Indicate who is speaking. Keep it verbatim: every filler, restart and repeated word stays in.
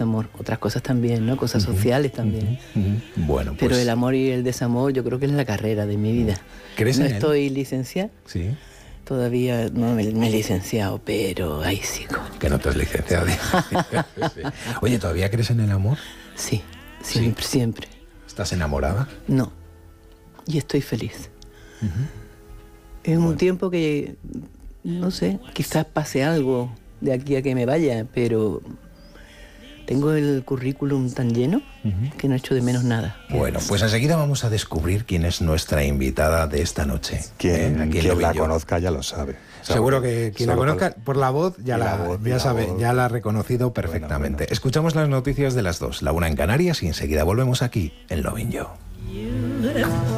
Speaker 1: desamor. Otras cosas también, ¿no? Cosas uh-huh, sociales también.
Speaker 2: Uh-huh, uh-huh. Bueno, pues...
Speaker 1: Pero el amor y el desamor yo creo que es la carrera de mi vida.
Speaker 2: ¿Crees
Speaker 1: no
Speaker 2: en
Speaker 1: estoy
Speaker 2: él?
Speaker 1: licenciada.
Speaker 2: Sí.
Speaker 1: Todavía no me, me he licenciado, pero ahí sigo.
Speaker 2: Que no te has licenciado. Sí. Oye, ¿todavía crees en el amor?
Speaker 1: Sí, siempre, sí. siempre.
Speaker 2: ¿Estás enamorada?
Speaker 1: No. Y estoy feliz.
Speaker 2: Uh-huh.
Speaker 1: Es bueno. un tiempo que, no sé, quizás pase algo de aquí a que me vaya, pero tengo el currículum tan lleno uh-huh. que no echo de menos nada.
Speaker 2: Bueno, pues enseguida vamos a descubrir quién es nuestra invitada de esta noche.
Speaker 3: Quien, ¿eh? quien la conozca ya lo sabe.
Speaker 2: Seguro que quien la conozca por la voz ya la, la, voz, ya, sabe, voz. ya la ha reconocido perfectamente. Bueno, bueno. Escuchamos las noticias de las dos, la una en Canarias y enseguida volvemos aquí en Lovin' You.